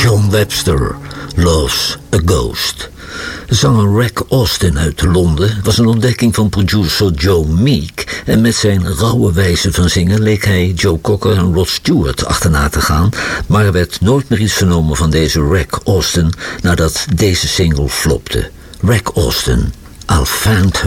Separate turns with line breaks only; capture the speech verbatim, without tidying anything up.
John Webster, Loves a Ghost. Zanger Reg Austin uit Londen was een ontdekking van producer Joe Meek en met zijn rauwe wijze van zingen leek hij Joe Cocker en Rod Stewart achterna te gaan, maar er werd nooit meer iets vernomen van deze Reg Austin nadat deze single flopte. Reg Austin, I'll Find Her.